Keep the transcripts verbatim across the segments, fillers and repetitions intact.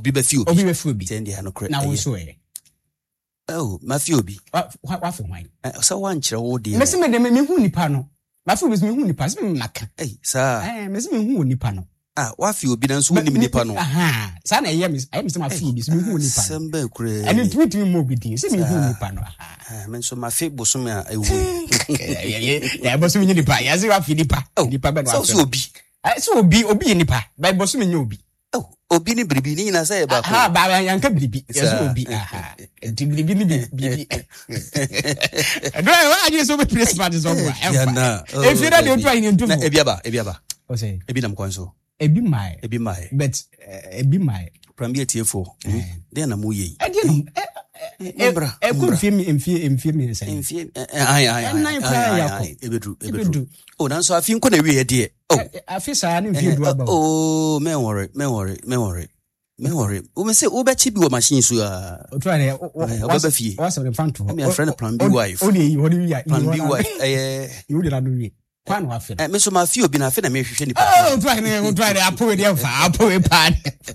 obi be fi obi obi be fi obi ten dia no kre na wo so e oh ma fi obi wa wa fi hwan so wan kire wo de me se me de me hu nipa no ma fi obi me hu nipa se me naka eh sa eh me se me hu nipa no ah wa fi obi na so woni nipa no aha sa na ye me aye me se ma fi obi se me hu nipa no semba kure and tweet me mo bi din se me hu nipa no ah men so ma fi bosom a ewu ya bosom ni nipa ya se wa fi nipa nipa be no so obi eh so obi obi nipa ba bosom ni obi oh obi ni bribi ni na say ba ko ha ba yanka bribi ya so obi aha ti bribi ni bribi do wa aje so be principal so bwa ya na e fi da de otu ahin ntu na ebi aba ebi aba o say ebi nam kwan so ebi mai ebi mai but ebi mai prambia tiefo de na mo yi e de Embra. E ku fi mi mfi mfi mi say. Mfi ai ai ai. Ebedu ebedu. Oh dan so afi nko na wi e de. Oh. Afi sa na mfi du aba. Oh, me worry, me worry, me worry. Me worry. O me say o be chi bi wo machine so ah. O try na o be fie. What's the fun to? Me friend plan B wife. O dey o dey plan B wife. Eh, you dey na do wi. Kwan wa fe. Eh me so ma fi obi na fe na me hwehwe ni pa. Oh, try na o try na apo we dey fa, apo we pa.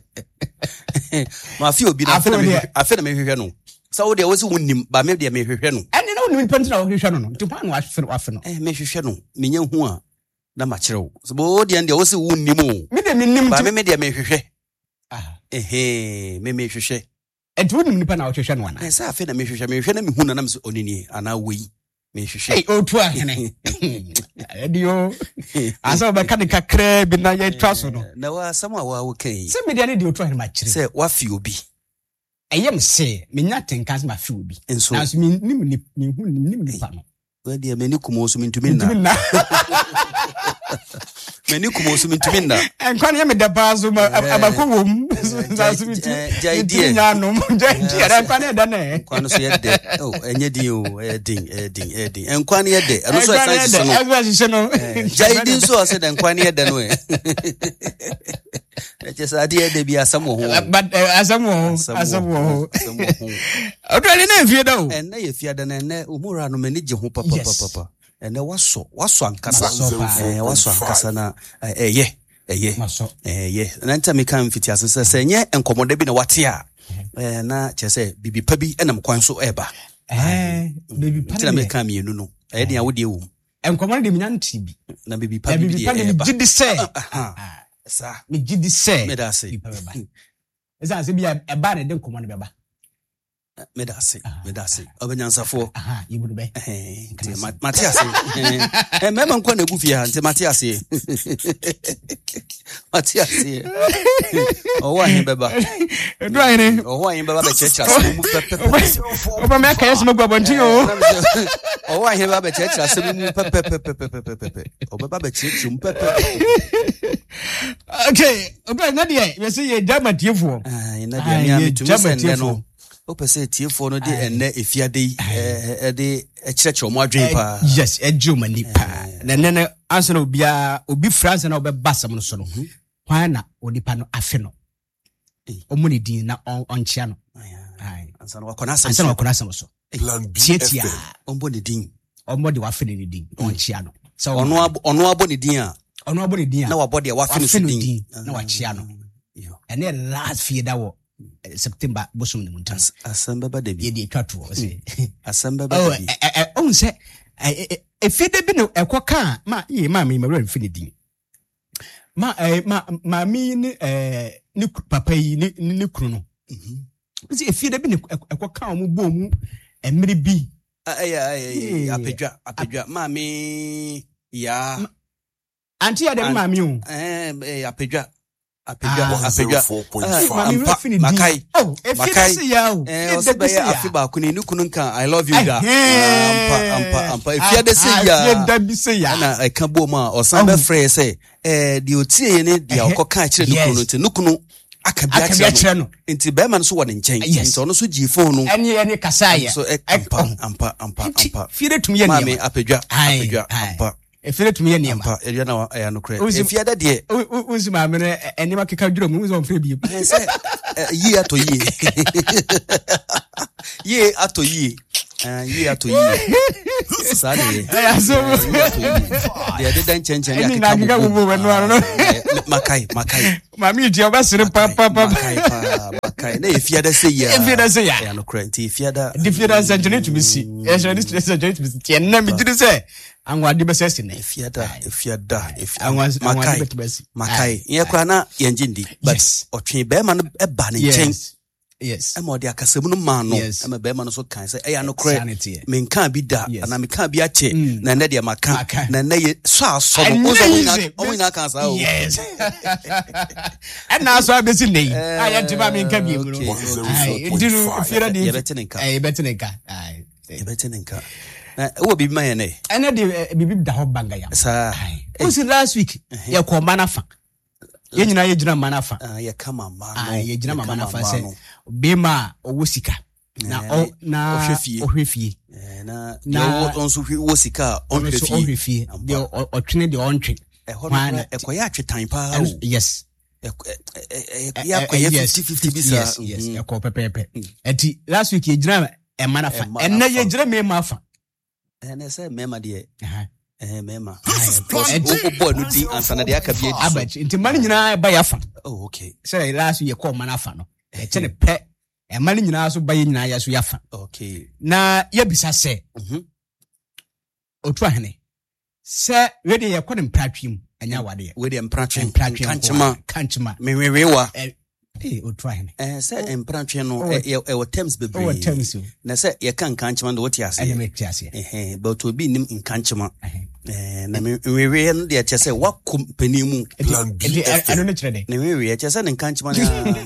Ma fi obi na fe na me afe na me hwehwe no. So wo de wo se wonnim ba me de me hwehwe no. Ene na wonnim penti na wo hwehwe no no. Ti kwan wa fe wa fe no. Eh me hwehwe no. Me nya hu a na ma kire wo. So bo de de wo se wonnim o. Me de me nim ba me me de me hwehwe. Ah. Eh me me hwehwe. E ti wonnim nipa na wo hwehwe no ana. Eh sa afe na me hwehwe me hwehwe na me hu na na me so onini ana wei. Me hwehwe. Eh o tu ahene. Edio. Asa ba kan kakra bi na ye twa so no. Na wa sama wa wo kan. Se me de ne de o tu ahene ma kire. Se wa fi obi. Ayem se me nya tenkas ma fi obi. Na so me nim ni me hu nim nipa no. We de me ni kumo so mintumi na. Me ni kumo so mintumi na. Enkwan ye me de ba so ma abako wom. Za so miti. Jai nya no mo jai dia enkwan ye da na. Enkwan so ye de. Oh enye din o, e din, e din, e din. Enkwan ye de. Eno so sai so no. Agba si no. Jai din so se de enkwan ye de no e. Eche sa dia de bi asamo ho. But asamo ho, asamo ho. Odwale na fie da o. En na ye fie da na na umura no mani je ho papa papa. En na waso, waso ankasa. Eh waso ankasa na eh ye, eh ye. Eh ye. Na nta me kan fiti asese se nye enkomoda bi na wate a. Eh na che se bibi pa bi enam kwan so eba. Eh bibi pa na me kan me enu no. Eh de awode ewu. Enkomoda de minyanti bi. Na bibi pa bi de eba. Bibi pa de gidi se. Sa me gidi se. Me da se. Esa se bi e ba na de enkomoda be ba. Me da se, me da se. Obanyansafo. Aha, yibudu be. Eh, Matias. Eh, mema nko na gufi ha, nte Matias. Matias. O wa hin beba. Do ayin. O wa hin beba be chechira se mu pepe. Oba me aka yeso magwa bonti o. O wa hin beba be chechira se mu pepe pepe pepe pepe. O beba be chechira mu pepe. Okay, oba na dia, we say ye jamatiefo. Ah, na dia me amitumi sende no. O pese tiefo no de enne efiade eh de ekireke omo adwen pa. Yes, ejuma nipa. Na nene anso na obia obi France na obebasam no so no. Kwan na onipa no afe no. Omo ne din na onchia no. Ai. Ansa na wakona asem. Ansa na wakona asem so. Plan B. Tietia. Ombo ne din. Ombo de wafe ne din onchia no. So ono abo ono abo ne din a. Ono abo ne din a. Na wabodi a wafe ne din. Na wachia no. Ene last fear da wo September bosom ne muntan asamba ba de bi ye de twato o se asamba ba de bi eh on se e fede bi no ekoka ma ye ma me mawra mfi ne din ma eh ma ma mi ni eh ni papa yi ni ni kru no mhm e fede bi ne ekoka o mu bo mu emre bi ay ay apedwa apedwa ma mi ya anti ya de ma mi o eh apedwa apedwa apedwa makai oh makai eh o se be afiba kunu ni kunu kan I love you da ampa ampa ampa ifia de say ya da bi say ya na I can bo ma o san be frɛ say eh di otie ne dia okoka kire ni kunu nti nukunu aka bia kire no nti be man so wɔ ne nkyɛn nti ɔno so gi phone no ɛne ɛne kasa ya so ampa ampa ampa ampa fie tum ye ma me apedwa apedwa ampa efere tum ye niema ampa elia na ya no kre efia da de unsi ma me no enema keka dwuro mu unsi on fre bi say yi ato yi yi ato yi eh yi ato yi sane eh so de de dan chen chen ya keka mu no makai makai mami di obasire pa pa pa makai pa kai na efiada say ya efiada say ya ya no krenti efiada the efiada century to be see yes this century to be see na me did say anwade be say na efiada efiada efiada makai makai ye kra na ye ngindi but otwe be ma no e ba ne nchen yes am odi akasam no ma no am be ma no so kan say e ya no kra me nkan bi da na me kan bi ache na na de maka na na ye so aso no o so o na kan sa o yes and now so be sin nei I ntima me nkan bi mu no ai diru fira di ye betenenka ai betenenka ai ye betenenka na wo bibi ma ye ne ene de bibi da ho banga ya sa o si last week ye ko manafa ye nyina ye gyina manafa ye kama ma no ye gyina manafa se bema owo sika na o na ohwefie ohwefie na na onso wo sika onhwefie ohwefie de otwene de ontwe eho no ekoya atwetan pa o yes ya koya fifty fifty bisa yes yes ekọ pepepe enti last week ye gyina e manafa enne ye gyina me mafa enne say mema de eh mema o bo no di ansana de aka bia di abachi enti mani nyina ba yafa oh okay say last week ye ko manafa no e che ne pe e mani nyina so ba ye nyina ya so yafa okay na ye bisa se mhm otu ahene se we de ye ko ne mpratwem anya wade we de mpratwem kanchema kanchema mewewewa eh otu ahene eh se mpratwem no e e terms bebre o terms na se ye kan kanchema no what ase eh but obi nim nkanchema eh na mewewe no de che se wa company mu plan B I don't know trade na mewewe che se nkanchema na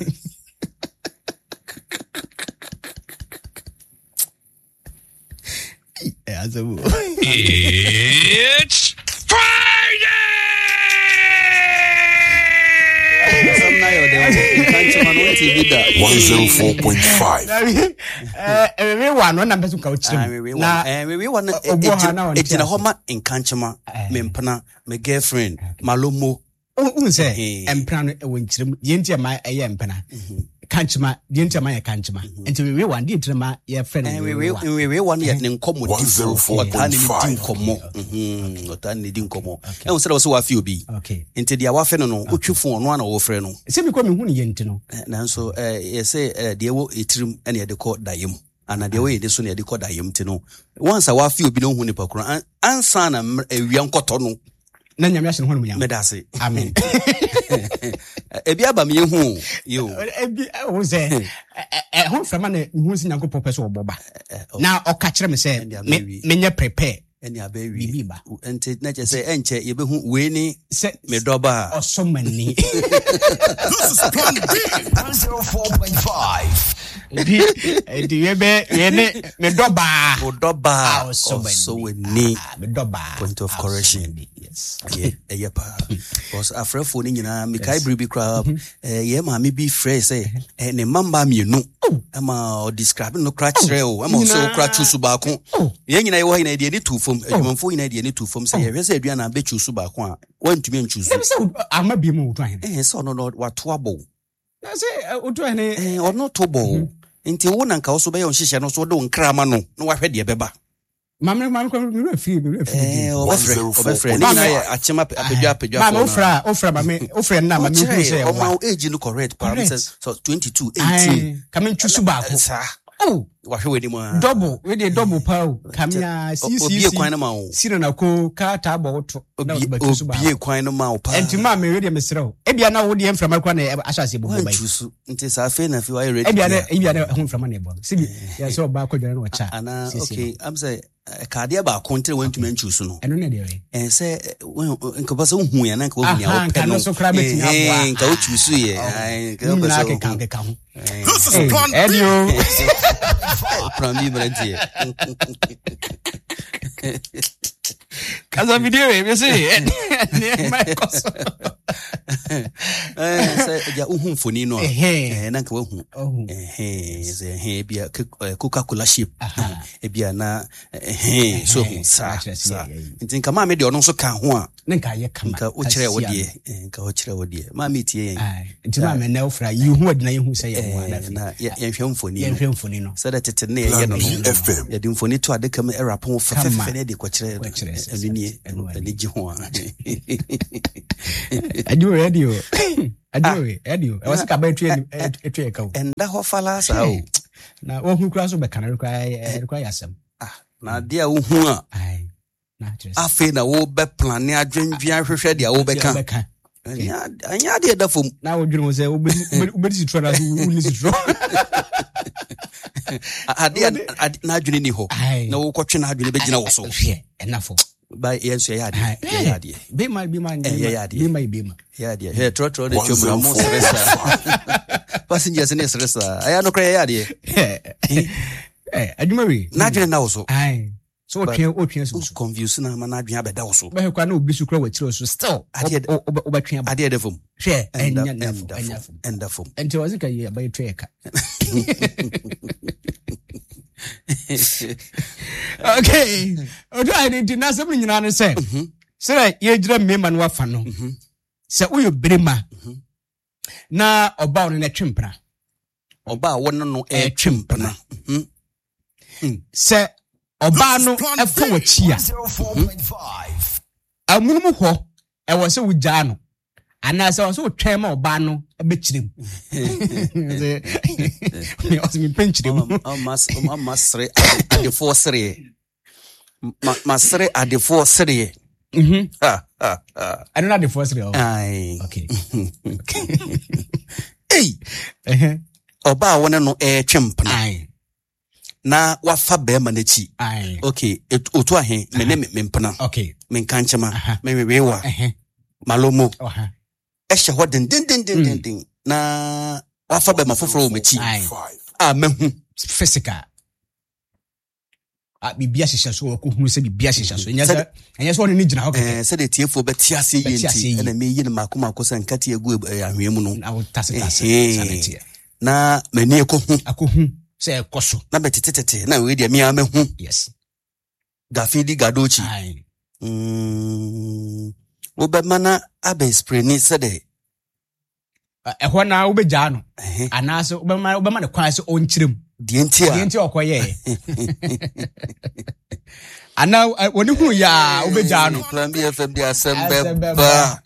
It's Friday! one oh four point five Eh, we want one number to coach. Na eh we want etina homa nkanchema me mpana me girlfriend malomo un say empana e wonchirem yenti ma eye empana kanchema yenti ma ye kanchema enti we want di trema ye friend we we we we want ye nkomo di for tani di nkomo mhm otani di nkomo e won say wo so wa fi obi enti dia wa fe no no otwefo no na wo frɛ no se bi ko me hu ne yenti no nanso eh ye say dia wo etirim ene ye de ko dayem ana dia wo ye de so ne ye de ko dayem ti no once wa fi obi no hu ne pakro ansa na awia nkoto no na nyame ahye ho no nyame medase amen ebi aba me hu yo ebi wo se eh ho frama na hu si nyanko popese oboba na oka kire me se menye prepare eni abawi bibiba ente na che se enche ye be hu we ni me doba osomani this is plan B one oh four point five di di ye be ye ne me doba o doba osomani me doba point of correction yes yeah eh pa because afrefo ni nyina me kai bribi kra eh ye ma me bi frɛ say eh ne mamba mienu ama o describe no crack trail ama so crack chusu ba ko ye nyina ye wo nyina de ni tu fom adwumanfo nyina de ni tu fom say ye hwɛ say aduana be chusu ba ko a wantumi nchusu e be say ama bi mu otu ahene eh so no no wato abo na say otu ahene eh or not to bo nti wo na nka wo so be ye onhyehyɛ no so de nkrama no no wa hwɛ de beba Mama mama ko mi re free mi re free eh o free o free ni na ya achema apedwa apedwa mama o free o free mama o free na mama mi ku say o ma age no correct parameters so twenty-two eighteen come nchusu ba ko oh wa hwe wedi mo double we dey double power kamia cc obi kwan na ma o sino na ko ka ta bo to obi obi kwan na ma o pa enti ma me we dey mesrew e bia na wo dey mframa kwa na asase bo bai nchusu nti sa fe na fe wa ready e bia na e bia na ho mframa na e bo sibi ya so ba ko dware na cha ana okay am say kaade ba kontre wantumi nchusu no eno na dey eh say nka ba so hu ya na nka wo hu ya wo pe no eh nka wo chusu ye ai nka ba so kan kan kan this is plan B plan B brandy kaza video we say ne mai koso eh say ya uhun foni no eh na nka wo hu eh say eh bia Coca-Cola shape e bia na eh so hu sa nti nka ma me de ono so ka ho a nka ye kama nka o kire wo de nka o kire wo de ma me tie yen nti ma me na ofra yi hu adina yi hu say ye ho na ye hwe mfoni ye hwe mfoni no so that tete ne ye no ye de mfoni to ade kam era pon fa fa fa ne de ko kire ani ni ani ji ho a adu radio adwo edio e was ka ba tue etue ka o enda ho fala sa o na ohun kura so be kan require require asem ah na de a ohun a ai na just afi na wo be plan ne adwendwan hwehwe de a wo be kan anya anya de da fom na wo dwene wo se wo be si tro na wo ni si tro ade na adwene ni ho na wo kwotwe na adwene be gina wo so hwe enafo by yes ya ade ya ade be my be my be my be my ya ade he tro tro de chomra mo stressa passengers ne stressa aya no kra ya ade eh adwuma wi na adwene na wo so ai so o twen o twen so confuse na ma na adwene abeda wo so be kwa na obi su kra watiro so still ade o ba twen ade de fom hwe enya nafo enya fom enda fom enti was ka ye ba twen ka okay odo ai di na se nyina no se se ye gira mema no afa no se uyo brema na oba no na twempra oba wono no e twempna se oba no e fo wachi a amunum ho e wo se wugya no ana se wo se twem ma oba no e bekirem me o se mi penchirem mas masre ade fo sere masre ade fo sere mhm ha ha ha I don't know the first real ai okay ei eh oba wono no e twempna ai na wafa be ma na chi ai okay otu ahe me ne me mpna okay me nkanchema me wewa eh malomo aha e hye ho den den den den den na wafa be ma foforo me chi ah mehu physical a bibia hyehyɛ so ko hunu sɛ bibia hyehyɛ so enya sɛ enya sɛ ɔne ni gyina hɔ kɛkɛ eh sɛ de tiefo bɛte ase yenti na me yi ne makoma ko sɛ nkate egu ahwea mu no na wo tase tase sanity na mani ekohu akohu sɛ ekoso na betetetete na we de me amehu yes gafidi gadochi ai mm wo be mana abe spray ni sɛ de ɛhɔ na wo begya no ana sɛ wo be mana wo be mana kwan sɛ onkyirem dientia dientia okoye ana woni hu ya obegya no plan B F M di asembe ba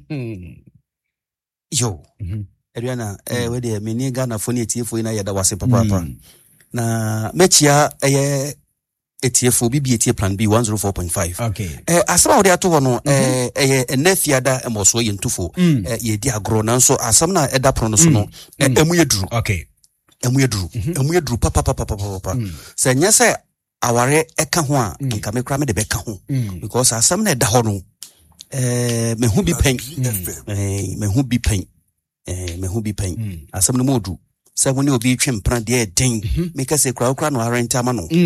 yo Adriana eh we de meni Ghana fo ne etiefo na yeda wase papa papa na mechia eh etiefo bibi etie plan B one oh four point five okay eh asama wo de ato ho no eh eh enafiada emoso ye ntufo eh ye di agro na nso asam na eda pro no so no emu yeduru okay emu yeduru emu yeduru papa papa papa papa se nya se aware eka ho a nka me kra me de beka ho because asam na eda ho no eh me hu bi pen eh me hu bi pen eh me hu bi pen asam no modu se woni obi twempra de den me ka se kra kra no arenta ma no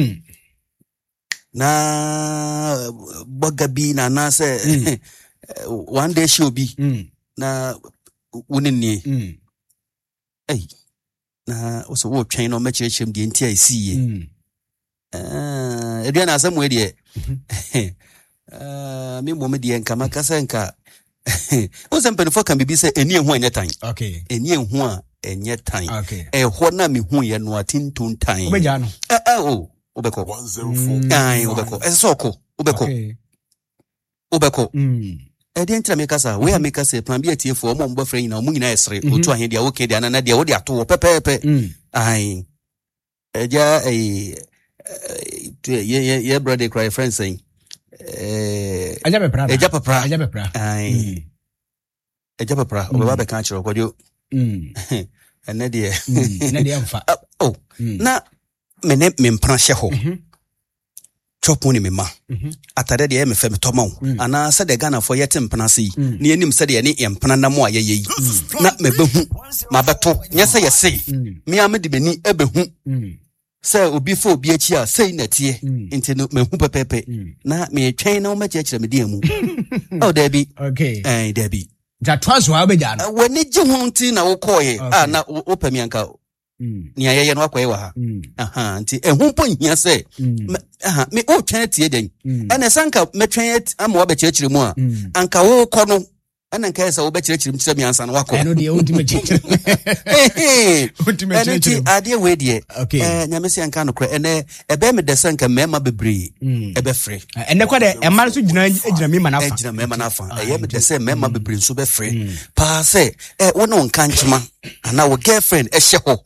na boga bi na na se one day she obi na woni ni eh na oso wo twen no mechechem de ntia isiye eh edia na asem we de eh me mo me de nka makasa nka o se mpenfo kan bibi se eni ehu enyetan okay eni ehu a enyetan okay eh ho na me hu ye no atinton tan obegya no eh eh o obeko one oh four ai obeko esoko obeko obeko mm e dey ntra make say we make say plan bi atiefo o mo mbo fra nyina o mu nyina esre otu ahe dia wo ke dia na na dia wo dia to wo pepepe ai eja eh ye ye brother cry friend saying eh eja pepra eja pepra eja pepra ai eja pepra o baba be kan chiro kwadwo mm ene dia ene dia mfa oh na me ne me mpra hye ho chopo ni me ma atade de me fe me toma wo ana se de Ghana for yete mpna se ni anim se de ne empna na mo ayeyi na me behu ma beto nya se yese me am de beni ebehu se obi fo obi achi a sei na tie enti no me hu pepepe na me twen na o ma chekire me de mu oh there be okay eh there be ja twaso a beja no wani ji hu nti na wo koye ah na wo pami anka ni ayeye no akoye wa ha aha nti ehun po hia se aha me o twen tie den ene sanka me twen am wo be chekire mu a anka wo kɔ no ana nka sa wo be kire kire mtira mi ansa na wako eno de ultimate kire ultimate kire ade we de eh nyame se anka no kra ene ebe me de sanka mema bebre ebe free ene kwa de e ma so gina gina mi ma na fa gina mema na fa eh me de se mema bebre so be free pa se eh wo no nka nchema ana wo girlfriend e hye ho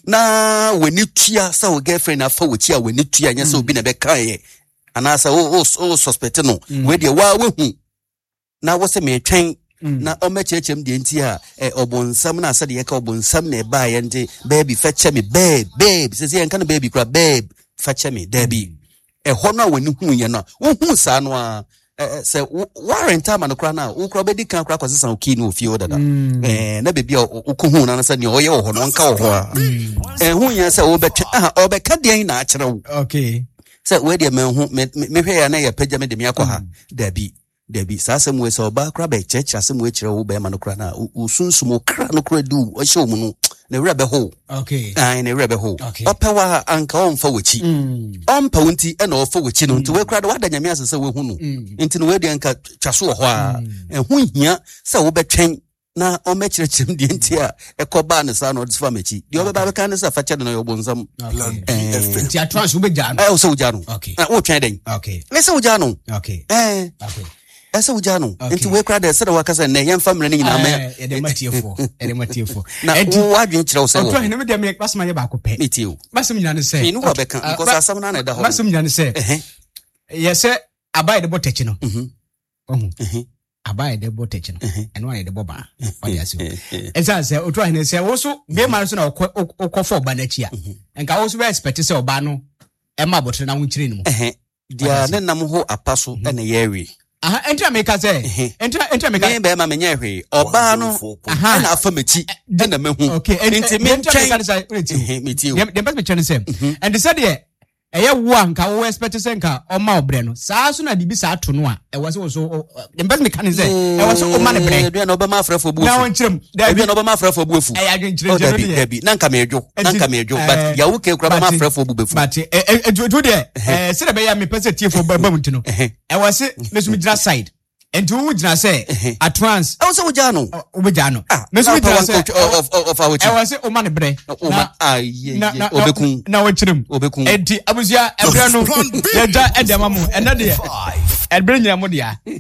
na wani tua sa wo girlfriend afa wo tia wani tua nya se obi na be kan ye ana sa o o suspect no we de wa we hu na wo se me twen na o me chechem de nti a obonsam na asa de ye ka obonsam na e ba ye nti baby fetch me babe babe se se ye nka na baby kra babe fetch me baby e ho no wani hu ye no wo hu sa no a se warrant am no kra na wo kra be di kan kra kwase san oki no ofie odada eh na baby o ko hu na na sa ne o ye ho no nka ho a eh hu ye se wo be ah o be ka de na a kire wo okay se we de me hu me hwe ya na ye pagya me de me akọ ha dabi dabi sasa mu se oba kra be church asem we kire wo be ma no kra na usunsumo kra no kra du o hye omu no na wura be ho okay ai na wura be ho opewa anka on fa wachi on pa wonti e na o fa wachi no nti we kra da wada nyame asese we hu no nti no we de anka twaso ho a ehu hia se wo be twen na o me kire kire de nti a e ko ba ne sa no de fa machi de o be ba be kan ne sa fa kire no yo bonzam nti atranso be ja no eh o se wo ja no okay wo twen den okay le se wo ja no okay eh okay esa ujano nti we kra de se de wakasa na ye family ni nyina me e de matiefo e de matiefo na wo adwen kire wo se wo to hene me de me basma ye ba ko pe metio basum nyina ne se inu wo be kan because asam na na da ho basum nyina ne se eh ye se abai de botechi no mhm mhm abai de botechi no eno aye de boba o de aso esa se o to hene se wo so be ma so na okọ fo ba na chi a enka wo so be expect se oba no e ma botre na wo nkire ni mu eh dia ne nam ho apaso ene yewe aha entra meka say entra entra meka me be ma menye hwe oba no na afa mechi na mehu nti me entra meka say mechi dem pas me chene say and say there eye wo anka wo expect say nka o ma obre no saa so na dibi saa to no a e wo so so dem pas me kan say e wo so o ma ne bre e na oba ma afrafo bu na won kirem da bi na oba ma afrafo bu efu e ya dwen kirem je da bi na nka me edwo na nka me edwo but ya wo ke kura ma afrafo bu befu but e edwo de eh se da be ya me pese tiefo ba ba mutino e wo se me so me dra side enti wo gyina say at once e wo se wo gya no wo be gya no me so me gyina say of of our e wo se o ma ne bre na aye obekun na wo kirem obekun enti abusia ebre no ya gya edema mu ena de e bre nyina mu de a